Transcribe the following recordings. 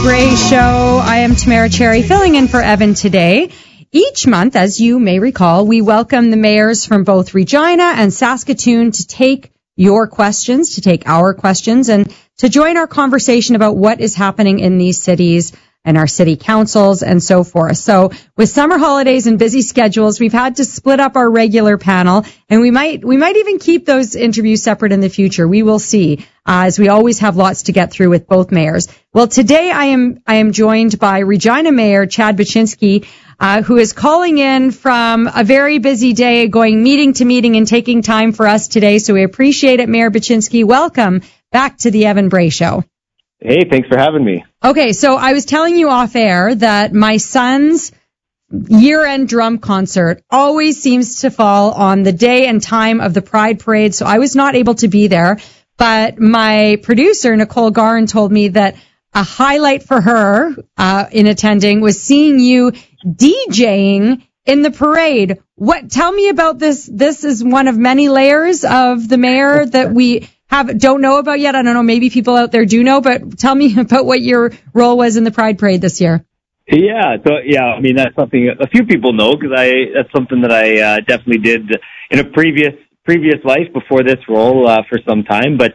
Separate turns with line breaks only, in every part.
Bray Show. I am Tamara Cherry, filling in for Evan today. Each month, as you may recall, we welcome the mayors from both Regina and Saskatoon to take your questions, to take our questions, and to join our conversation about what is happening in these cities and our city councils and so forth. So with summer holidays and busy schedules, we've had to split up our regular panel, and we might even keep those interviews separate in the future. We will see, as we always have lots to get through with both mayors. Well, today I am joined by Regina Mayor Chad Buczynski, who is calling in from a very busy day, going meeting to meeting and taking time for us today. So we appreciate it, Mayor Buczynski. Welcome back to the Evan Bray Show.
Hey, thanks for having me.
Okay, so I was telling you off air that my son's year-end drum concert always seems to fall on the day and time of the Pride Parade, so I was not able to be there. But my producer, Nicole Garin, told me that a highlight for her in attending was seeing you DJing in the parade. Tell me about this. This is one of many layers of the mayor that we don't know about yet. I don't know, maybe people out there do know, but tell me about what your role was in the Pride Parade this year.
Yeah, I mean, that's something a few people know, because that's something that I definitely did in a previous life before this role for some time. But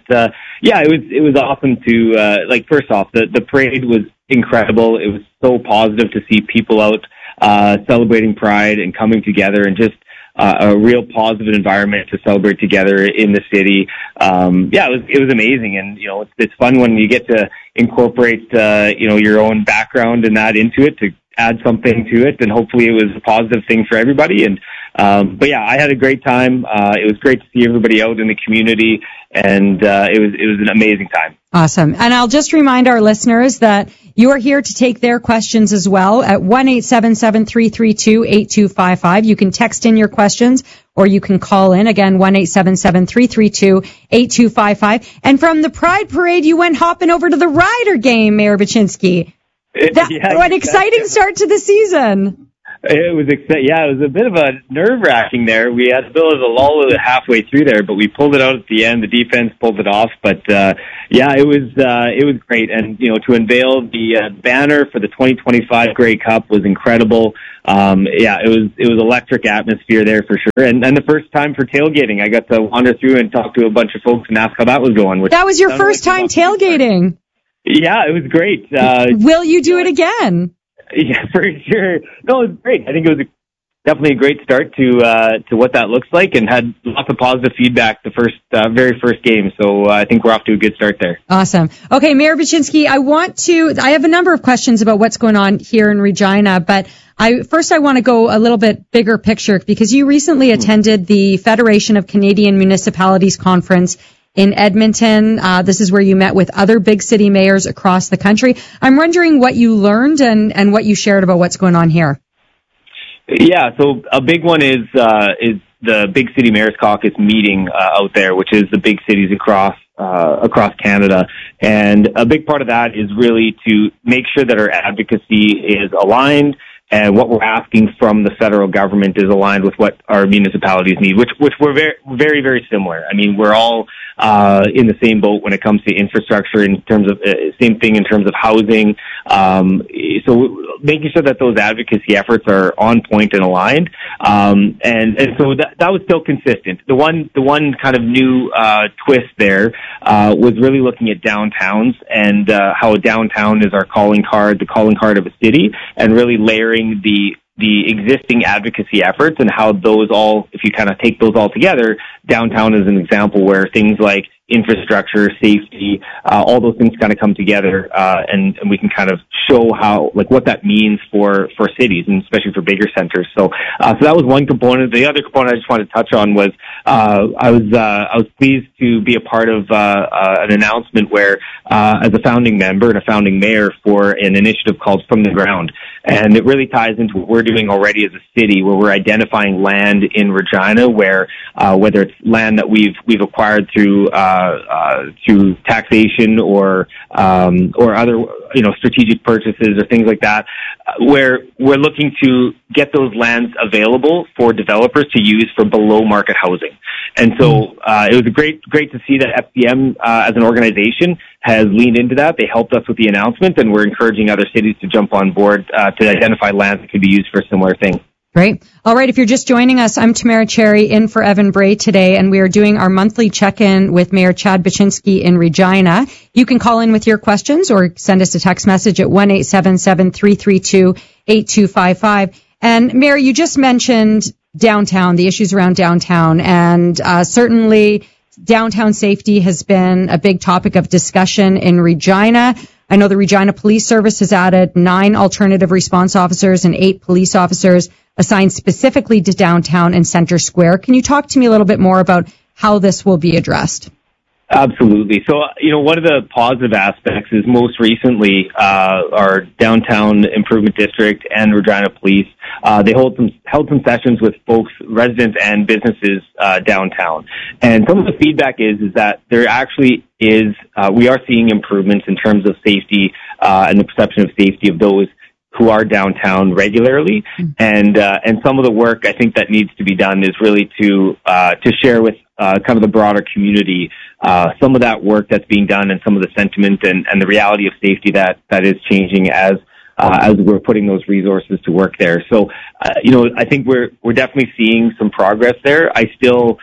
it was awesome to first off, the parade was incredible. It was so positive to see people out celebrating Pride and coming together, and just a real positive environment to celebrate together in the city. It was amazing. And, it's fun when you get to incorporate, your own background and that into it, to add something to it. And hopefully it was a positive thing for everybody. And, I had a great time. It was great to see everybody out in the community, and it was an amazing time.
Awesome. And I'll just remind our listeners that you are here to take their questions as well at 1-877-332-8255. You can text in your questions, or you can call in. Again, 1-877-332-8255. And from the Pride Parade, you went hopping over to the Rider game, Mayor Buczynski. What an exciting start to the season.
It was it was a bit of a nerve-wracking there. We had a bit of a lull halfway through there, but we pulled it out at the end. The defense pulled it off, but it was great. And to unveil the banner for the 2025 Grey Cup was incredible. It was electric atmosphere there for sure. And the first time for tailgating, I got to wander through and talk to a bunch of folks and ask how that was going.
That was your first time tailgating?
Yeah, it was great.
Will you do it again?
Yeah, for sure. No, it was great. I think it was definitely a great start to what that looks like, and had lots of positive feedback the very first game. So I think we're off to a good start there.
Awesome. Okay, Mayor Buczynski, I have a number of questions about what's going on here in Regina, but I want to go a little bit bigger picture, because you recently attended the Federation of Canadian Municipalities Conference in Edmonton. This is where you met with other big city mayors across the country. I'm wondering what you learned and what you shared about what's going on here.
Yeah, so a big one is the Big City Mayors Caucus meeting out there, which is the big cities across Canada. And a big part of that is really to make sure that our advocacy is aligned, and what we're asking from the federal government is aligned with what our municipalities need, which we're very, very, very similar. I mean, we're all in the same boat when it comes to infrastructure, in terms of same thing in terms of housing. So making sure that those advocacy efforts are on point and aligned. And so that was still consistent. The one kind of new twist there was really looking at downtowns, and how downtown is our calling card, the calling card of a city, and really layering the existing advocacy efforts, and how those all, if you kind of take those all together, downtown is an example where things like infrastructure, safety, all those things kind of come together, and we can kind of show how, what that means for cities, and especially for bigger centers. So that was one component. The other component I just wanted to touch on was, I was pleased to be a part of, an announcement where, as a founding member and a founding mayor for an initiative called From the Ground. And it really ties into what we're doing already as a city, where we're identifying land in Regina where, whether it's land that we've acquired through taxation or other, strategic purchases or things like that, where we're looking to get those lands available for developers to use for below market housing. And so it was great to see that FCM as an organization has leaned into that. They helped us with the announcement, and we're encouraging other cities to jump on board to identify lands that could be used for a similar thing.
Great. All right. If you're just joining us, I'm Tamara Cherry in for Evan Bray today, and we are doing our monthly check-in with Mayor Chad Buczynski in Regina. You can call in with your questions or send us a text message at 1-877-332-8255. And Mayor, you just mentioned downtown, the issues around downtown, and certainly downtown safety has been a big topic of discussion in Regina. I know the Regina Police Service has added 9 alternative response officers and 8 police officers assigned specifically to downtown and Center Square. Can you talk to me a little bit more about how this will be addressed?
Absolutely. So, one of the positive aspects is most recently our Downtown Improvement District and Regina Police, they held some sessions with folks, residents and businesses downtown. And some of the feedback is that there actually is, we are seeing improvements in terms of safety and the perception of safety of those who are downtown regularly. And some of the work I think that needs to be done is really to share with kind of the broader community some of that work that's being done and some of the sentiment and the reality of safety that is changing as we're putting those resources to work there. So, I think we're definitely seeing some progress there. I still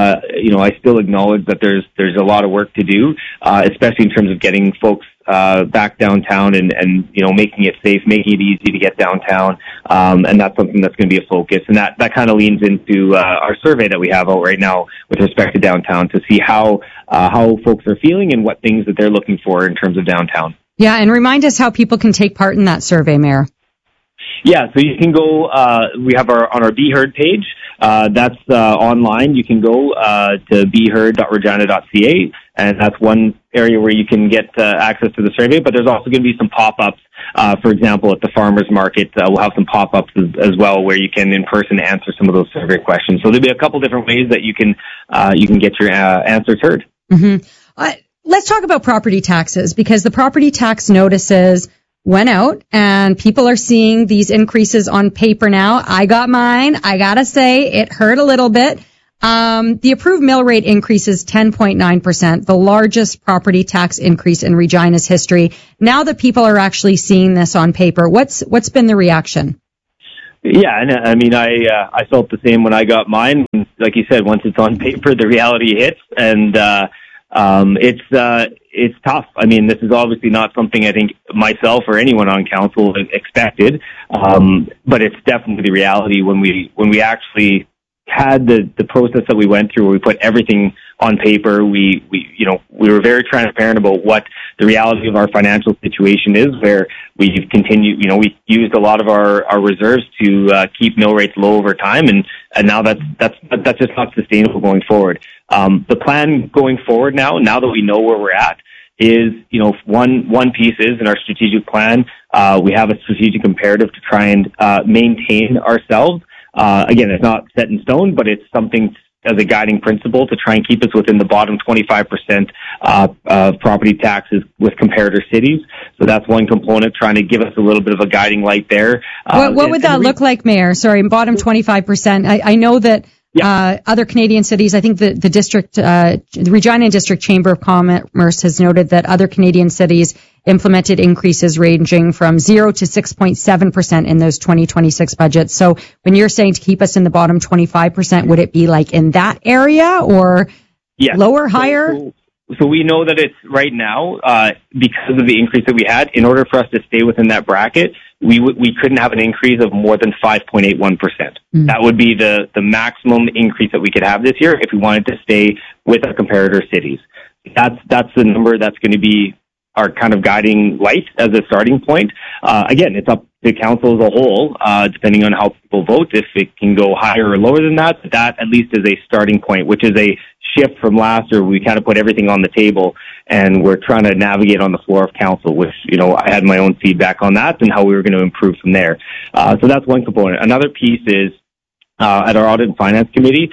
acknowledge that there's a lot of work to do, especially in terms of getting folks back downtown and making it safe, making it easy to get downtown. And that's something that's going to be a focus. And that kind of leans into our survey that we have out right now with respect to downtown to see how folks are feeling and what things that they're looking for in terms of downtown.
Yeah, and remind us how people can take part in that survey, Mayor.
Yeah, so you can go, we have on our Be Heard page, that's online. You can go to beheard.regina.ca, and that's one area where you can get access to the survey, but there's also going to be some pop-ups. For example, at the farmers market, we'll have some pop-ups as well where you can in person answer some of those survey questions. So there'll be a couple different ways that you can get your answers heard.
Mm-hmm. Let's talk about property taxes, because the property tax notices went out and people are seeing these increases on paper now. I got mine. I gotta say it hurt a little bit. The approved mill rate increase is 10.9%, the largest property tax increase in Regina's history. Now that people are actually seeing this on paper, what's been the reaction?
Yeah, and I mean, I felt the same when I got mine. Like you said, once it's on paper, the reality hits, and it's tough. I mean, this is obviously not something I think myself or anyone on council expected, but it's definitely the reality when we actually had the process that we went through where we put everything on paper. We were very transparent about what the reality of our financial situation is, where we've continued, we used a lot of our reserves to keep mill rates low over time, and now that's just not sustainable going forward. The plan going forward now that we know where we're at is, one piece is in our strategic plan, we have a strategic imperative to try and maintain ourselves. Again, it's not set in stone, but it's something as a guiding principle to try and keep us within the bottom 25% of property taxes with comparator cities. So that's one component, trying to give us a little bit of a guiding light there.
What would that look like, Mayor? Sorry, bottom 25%. I know that other Canadian cities, I think the district, the Regina District Chamber of Commerce has noted that other Canadian cities implemented increases ranging from 0 to 6.7% in those 2026 budgets. So when you're saying to keep us in the bottom 25%, would it be like in that area or lower, higher?
So we know that it's right now, because of the increase that we had, in order for us to stay within that bracket, we couldn't have an increase of more than 5.81%. That would be the maximum increase that we could have this year if we wanted to stay with our comparator cities. That's the number that's going to be our kind of guiding light as a starting point. Again, it's up to council as a whole, depending on how people vote, if it can go higher or lower than that. But that at least is a starting point, which is a shift from last year. We kind of put everything on the table and we're trying to navigate on the floor of council, which, I had my own feedback on that and how we were going to improve from there. So that's one component. Another piece is, at our Audit and Finance Committee,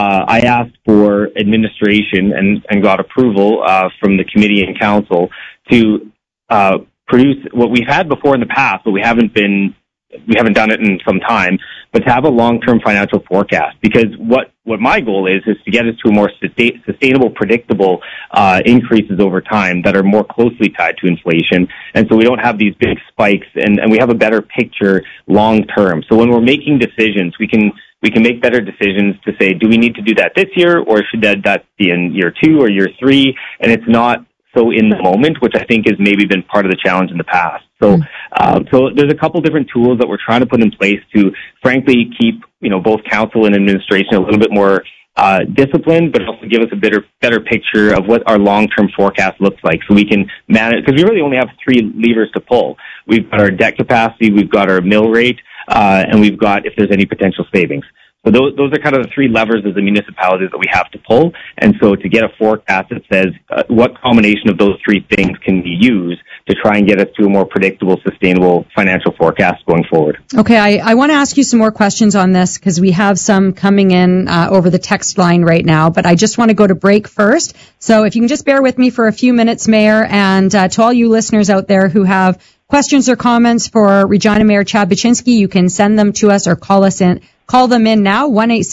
I asked for administration and got approval from the committee and council to produce what we've had before in the past, but we haven't been done it in some time, but to have a long-term financial forecast. Because what my goal is to get us to a more sustainable, predictable increases over time that are more closely tied to inflation. And so we don't have these big spikes, and we have a better picture long-term. So when we're making decisions, we can make better decisions to say, do we need to do that this year, or should that be in year 2 or year 3? And it's not so in the moment, which I think has maybe been part of the challenge in the past. So there's a couple different tools that we're trying to put in place to, frankly, keep, both council and administration a little bit more disciplined, but also give us a better picture of what our long-term forecast looks like, so we can manage, because we really only have 3 levers to pull. We've got our debt capacity, we've got our mill rate, and we've got if there's any potential savings. So those are kind of the 3 levers as the municipalities that we have to pull. And so to get a forecast that says what combination of those 3 things can be used to try and get us to a more predictable, sustainable financial forecast going forward.
Okay, I want to ask you some more questions on this because we have some coming in over the text line right now, but I just want to go to break first. So if you can just bear with me for a few minutes, Mayor, and to all you listeners out there who have questions or comments for Regina Mayor Chad Buczynski, you can send them to us or call them in now,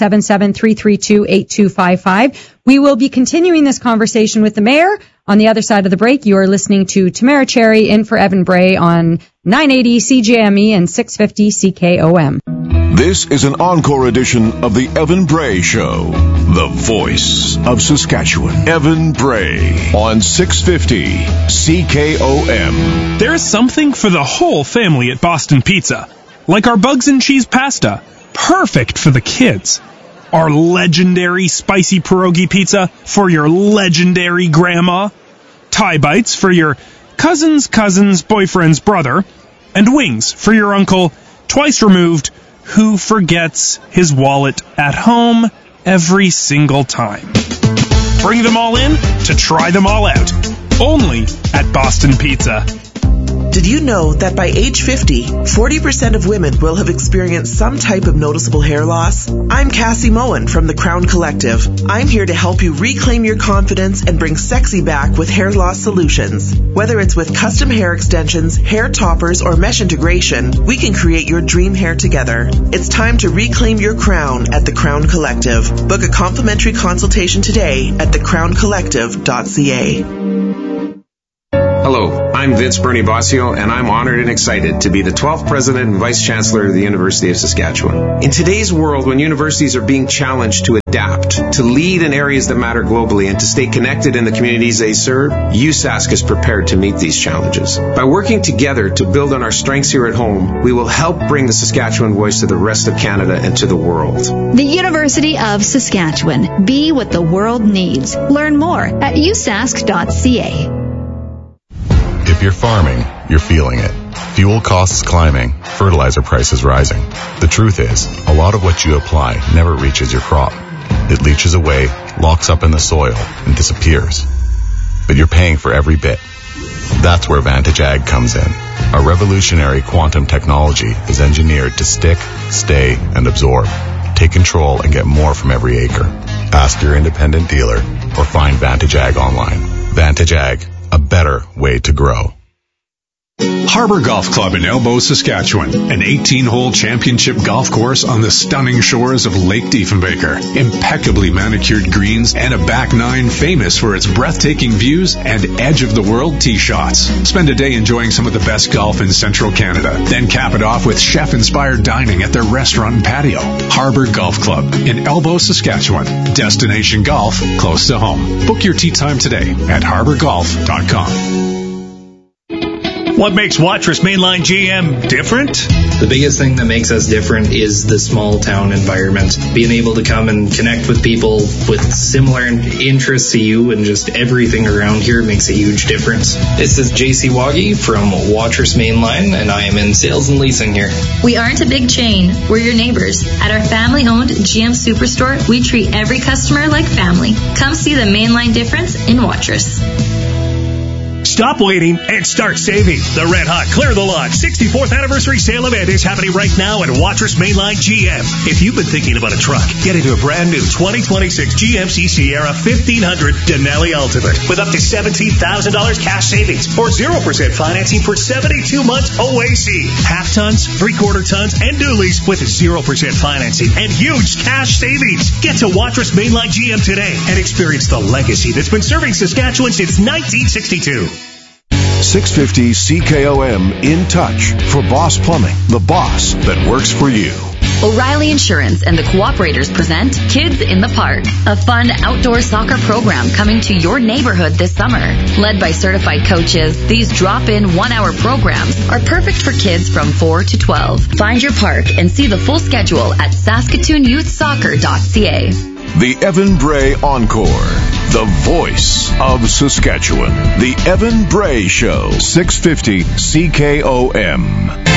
1-877-332-8255. We will be continuing this conversation with the mayor on the other side of the break. You are listening to Tamara Cherry in for Evan Bray on 980 CJME and 650 CKOM.
This is an encore edition of the Evan Bray Show, the voice of Saskatchewan. Evan Bray on 650 CKOM.
There's something for the whole family at Boston Pizza, like our bugs and cheese pasta. Perfect for the kids. Our legendary spicy pierogi pizza for your legendary grandma. Thai bites for your cousin's boyfriend's brother. And wings for your uncle, twice removed, who forgets his wallet at home every single time. Bring them all in to try them all out. Only at Boston Pizza.
Did you know that by age 50, 40% of women will have experienced some type of noticeable hair loss? I'm Cassie Moen from the Crown Collective. I'm here to help you reclaim your confidence and bring sexy back with hair loss solutions. Whether it's with custom hair extensions, hair toppers, or mesh integration, we can create your dream hair together. It's time to reclaim your crown at the Crown Collective. Book a complimentary consultation today at thecrowncollective.ca.
Hello, I'm Vince Bernie Bossio, and I'm honored and excited to be the 12th President and Vice Chancellor of the University of Saskatchewan. In today's world, when universities are being challenged to adapt, to lead in areas that matter globally, and to stay connected in the communities they serve, USask is prepared to meet these challenges. By working together to build on our strengths here at home, we will help bring the Saskatchewan voice to the rest of Canada and to the world.
The University of Saskatchewan. Be what the world needs. Learn more at usask.ca.
If you're farming, you're feeling it. Fuel costs climbing, fertilizer prices rising. The truth is, a lot of what you apply never reaches your crop. It leaches away, locks up in the soil, and disappears. But you're paying for every bit. That's where Vantage Ag comes in. Our revolutionary quantum technology is engineered to stick, stay, and absorb. Take control and get more from every acre. Ask your independent dealer or find Vantage Ag online. Vantage Ag, a better way to grow.
Harbor Golf Club in Elbow, Saskatchewan, an 18-hole championship golf course on the stunning shores of Lake Diefenbaker. Impeccably manicured greens and a back nine famous for its breathtaking views and edge-of-the-world tee shots. Spend a day enjoying some of the best golf in central Canada. Then cap it off with chef-inspired dining at their restaurant and patio. Harbor Golf Club in Elbow, Saskatchewan. Destination golf close to home. Book your tee time today at harborgolf.com.
What makes Watrous Mainline GM different?
The biggest thing that makes us different is the small town environment. Being able to come and connect with people with similar interests to you and just everything around here makes a huge difference. This is JC Waggy from Watrous Mainline, and I am in sales and leasing here.
We aren't a big chain. We're your neighbors. At our family-owned GM Superstore, we treat every customer like family. Come see the Mainline difference in Watrous.
Stop waiting and start saving. The Red Hot Clear the Lot 64th anniversary sale event is happening right now at Watrous Mainline GM. If you've been thinking about a truck, get into a brand new 2026 GMC Sierra 1500 Denali Ultimate with up to $17,000 cash savings or 0% financing for 72 months OAC. Half tons, 3/4 tons, and dualies with 0% financing and huge cash savings. Get to Watrous Mainline GM today and experience the legacy that's been serving Saskatchewan since 1962.
650 CKOM In Touch for Boss Plumbing, the boss that works for you.
O'Reilly Insurance and the Cooperators present Kids in the Park, a fun outdoor soccer program coming to your neighborhood this summer. Led by certified coaches, these drop-in 1-hour programs are perfect for kids from 4 to 12. Find your park and see the full schedule at SaskatoonYouthSoccer.ca.
The Evan Bray Encore, the voice of Saskatchewan. The Evan Bray Show, 650 CKOM.